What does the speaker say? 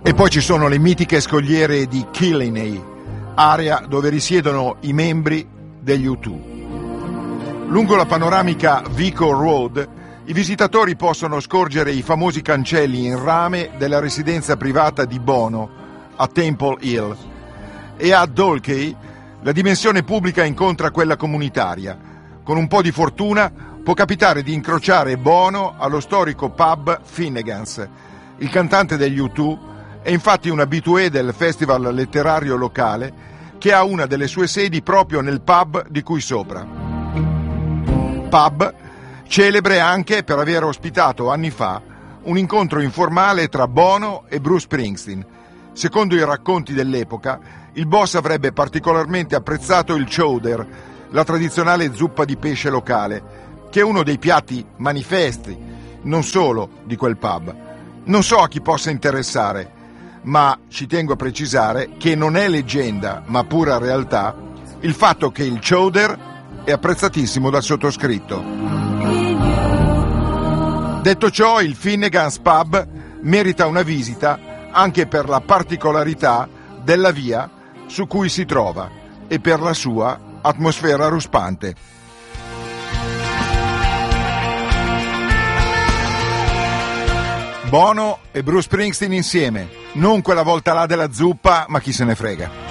E poi ci sono le mitiche scogliere di Killiney, area dove risiedono i membri degli U2. Lungo la panoramica Vico Road i visitatori possono scorgere i famosi cancelli in rame della residenza privata di Bono a Temple Hill, e a Dalkey la dimensione pubblica incontra quella comunitaria. Con un po' di fortuna può capitare di incrociare Bono allo storico pub Finnegan's. Il cantante degli U2 è infatti un habitué del festival letterario locale, che ha una delle sue sedi proprio nel pub di cui sopra. Pub celebre anche per aver ospitato anni fa un incontro informale tra Bono e Bruce Springsteen. Secondo i racconti dell'epoca, il boss avrebbe particolarmente apprezzato il chowder, la tradizionale zuppa di pesce locale, che è uno dei piatti manifesti, non solo di quel pub. Non so a chi possa interessare, ma ci tengo a precisare che non è leggenda, ma pura realtà, il fatto che il chowder è apprezzatissimo dal sottoscritto. Detto ciò, il Finnegan's Pub merita una visita anche per la particolarità della via su cui si trova e per la sua atmosfera ruspante. Bono e Bruce Springsteen insieme, non quella volta là della zuppa, ma chi se ne frega.